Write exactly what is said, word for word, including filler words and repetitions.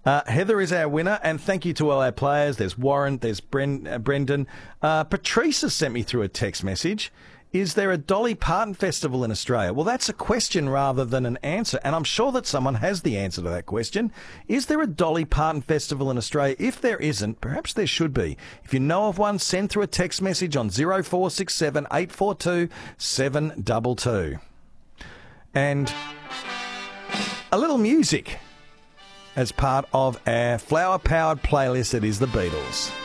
Uh, Heather is our winner, and thank you to all our players. There's Warren, there's Bren, uh, Brendan. Uh, Patrice has sent me through a text message. Is there a Dolly Parton festival in Australia? Well, that's a question rather than an answer, and I'm sure that someone has the answer to that question. Is there a Dolly Parton festival in Australia? If there isn't, perhaps there should be. If you know of one, send through a text message on zero four six seven, eight four two, seven two two. And a little music as part of our flower-powered playlist that is the Beatles.